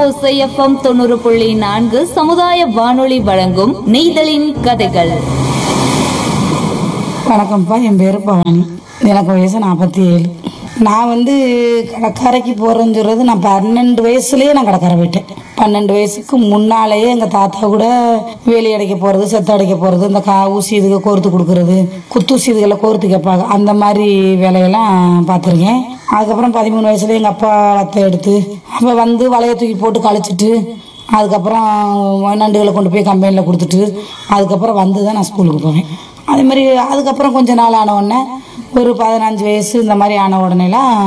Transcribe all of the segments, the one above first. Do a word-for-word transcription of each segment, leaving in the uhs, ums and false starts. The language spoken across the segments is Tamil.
ஓசை எஃப்எம் தொண்ணூறு புள்ளி நான்கு சமுதாய வானொலி வழங்கும் நெய்தலின் கதைகள். வணக்கம்ப்பா, என் பேர் பவானி. எனக்கு வயசு நாற்பத்தி ஏழு. நான் வந்து கடற்கரைக்கு போகிறேன்னு சொல்கிறது, நான் பன்னெண்டு வயசுலேயே நான் கடற்கரை போயிட்டேன். பன்னெண்டு வயசுக்கு முன்னாலேயே எங்கள் தாத்தா கூட வேலி அடைக்க போகிறது, செத்த அடைக்க போகிறது, இந்த கா ஊசி இதுக்கு கோர்த்து கொடுக்குறது, குத்தூசி இதுகளை கோர்த்து கேட்பாங்க, அந்த மாதிரி வேலையெல்லாம் பார்த்துருக்கேன். அதுக்கப்புறம் பதிமூணு வயசுல எங்கள் அப்பா வத்தை எடுத்து அப்போ வந்து வலையை தூக்கி போட்டு கழிச்சிட்டு, அதுக்கப்புறம் நண்டுகளை கொண்டு போய் கம்பெனியில் கொடுத்துட்டு, அதுக்கப்புறம் வந்து தான் நான் ஸ்கூலுக்கு போவேன். அதே மாதிரி அதுக்கப்புறம் கொஞ்ச நாள் ஆன உடனே ஒரு பதினஞ்சு வயசு இந்த மாதிரி ஆன உடனேலாம்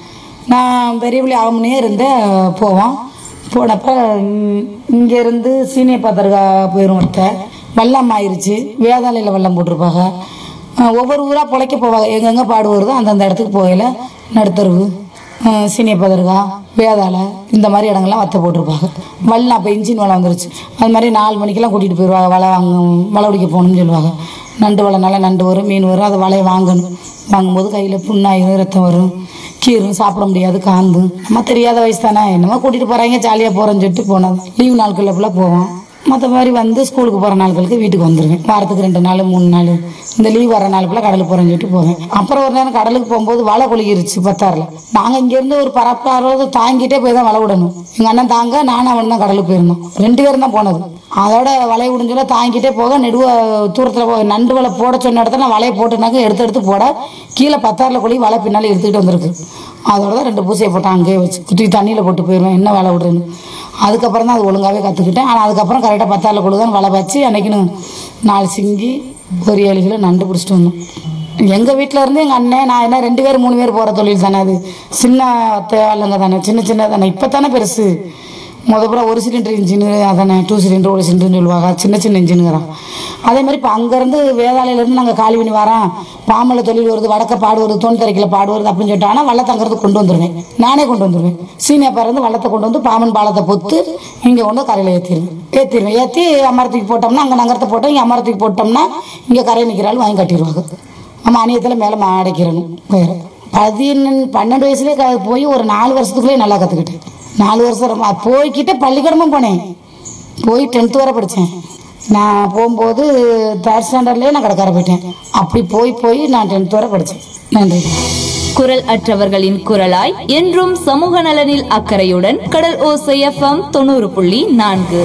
நான் பெரிய பிள்ளை ஆகும்னே இருந்தேன். போவோம். போனப்போ இங்கேருந்து சீனியர் பத்திரிக்கா போயிடும். ஒருத்தர் வெள்ளம் ஆயிடுச்சு, வேதாளையில் வெள்ளம் போட்டிருப்பாங்க. ஒவ்வொரு ஊராக பிழைக்க போவாங்க. எங்கெங்கே பாடு வருதோ அந்தந்த இடத்துக்கு போகல, நடுத்தருவு, சீனியர் பத்திரிக்கா, வேதாளை, இந்த மாதிரி இடங்கள்லாம் வத்த போட்டிருப்பாங்க. வல்லம் அப்போ இன்ஜின் வலை வந்துருச்சு. அது மாதிரி நாலு மணிக்கெல்லாம் கூட்டிகிட்டு போயிடுவாங்க. வலை வாங்க வலை பிடிக்க போகணும்னு சொல்லுவாங்க. நண்டு வலைனால நண்டு வரும், மீன் வரும். அதை வலையை வாங்கணும். வாங்கும்போது கையில் புண்ணாயிரும், ரத்தம் வரும், கீரும், சாப்பிட முடியாது, காந்து. நம்ம தெரியாத வயசு தானே, என்னமோ கூட்டிகிட்டு போகிறாங்க, ஜாலியாக போகிறேன்னு சொல்லிட்டு போனது. லீவு நாட்களில் ஃபுல்லாக போவோம். மற்ற மாதிரி வந்து ஸ்கூலுக்கு போகிற நாட்களுக்கு வீட்டுக்கு வந்துடுவேன். வாரத்துக்கு ரெண்டு நாள் மூணு நாள் இந்த லீவ் வர நாளுக்குள்ள கடலுக்கு போகிறேன்னு சொல்லிட்டு போவேன். அப்புறம் ஒரு நேரம் கடலுக்கு போகும்போது வலை கொழுகிருச்சு பத்தாறில். நாங்கள் இங்கேருந்து ஒரு பரப்பாரோடு தாங்கிட்டே போய் தான் வலை விடணும். எங்கள் அண்ணன் தாங்க, நானும் அவன் தான் கடலுக்கு போயிருந்தோம். ரெண்டு பேரும் தான் போனது. அதோட வலையை விடுஞ்சோன்னா தாங்கிட்டே போக நெடுவ தூரத்தில் போய் நண்டு வலை போட சொன்ன இடத்துல நான் வலையை போட்டுனாக்க எடுத்து எடுத்து போட கீழே பத்தாறில் கொழி வலை பின்னால் எடுத்துக்கிட்டு வந்திருக்கு. அதோட தான் ரெண்டு பூசையை போட்டேன். அங்கேயே வச்சு குத்தி தண்ணியில் போட்டு போயிடுவேன், என்ன வேலை விடுறேன்னு. அதுக்கப்புறம் தான் அது ஒழுங்காகவே கற்றுக்கிட்டேன். ஆனால் அதுக்கப்புறம் கரெக்டாக பத்தாறில் கொழு தான் வலை வச்சு அன்றைக்கின்னு நாலு சிங்கி ஒரு ஏழு கிலோ நண்டு பிடிச்சிட்டு வந்தோம். எங்கள் வீட்டில் இருந்து எங்கள் அண்ணன் நான் என்ன ரெண்டு பேர் மூணு பேர் போகிற தொழில் தானே அது. சின்ன தேவைங்க தானே, சின்ன சின்ன தானே. இப்போ தானே பெருசு. முதப்புறம் ஒரு சிலிண்டர் இன்ஜினு அதானே, டூ சிலிண்டர் ஒரு சிலிண்டர்னு சொல்லுவாங்க. சின்ன சின்ன இன்ஜினுங்க தான். அதே மாதிரி இப்போ அங்கேருந்து வேதாளையிலேருந்து நாங்கள் காலி பண்ணி வரோம், பாம்பளை தொழில் வருது, வடக்க பாடு வருது, தோணி தரைக்கில் பாடு வருது அப்படின்னு சொல்லிட்டாங்கன்னா வள்ளத்தை அங்கேருந்து கொண்டு வந்துடுவேன். நானே கொண்டு வந்துடுவேன். சீனியப்பா இருந்து வள்ளத்தை கொண்டு வந்து பாம்பன் பாலத்தை பொத்து இங்கே கொண்டு கரையில் ஏற்றிடுவேன். ஏற்றிடுவேன். ஏற்றி அமரத்துக்கு போட்டோம்னா அங்கே நகரத்தை போட்டோம், இங்கே அமரத்துக்கு போட்டோம்னா இங்கே கரையை நிற்கிறாலும் வாங்கி கட்டிடுவாங்க. நம்ம அணியத்தில் மேலே அடைக்கிறணும். வேறு பதினெண்டு பன்னெண்டு வயசுலேயே போய் ஒரு நாலு வருஷத்துக்குள்ளேயே நல்லா கற்றுக்கிட்டேன். நாலு வருஷம் போய்கிட்ட பள்ளிக்கூடமும் போனேன். போய் டென்த்து வரை படித்தேன். நான் போகும்போது தேர்ட் ஸ்டாண்டர்ட்லேயே நான் கடற்கரை போயிட்டேன். அப்படி போய் போய் நான் டென்த்து வரை படித்தேன். நன்றி. குரல் அற்றவர்களின் குரலாய் என்றும் சமூக நலனில் அக்கறையுடன் கடல் ஓசை எஃப்எம் தொண்ணூறு புள்ளி நான்கு.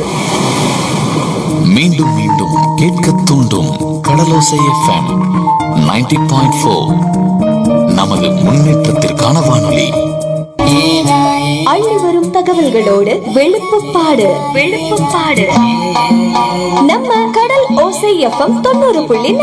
மீண்டும் மீண்டும் கேட்க தூண்டும் கடலோசை எஃப்எம் நைன்டி பாயிண்ட் ஃபோர். நமது முன்னேற்றத்திற்கான வானொலி. அள்ளி வரும் தகவல்களோடு வெளுப்புப்பாடு வெளுப்புப்பாடு நம்ம கடல் ஓசை எஃப்எம் தொண்ணூறு புள்ளி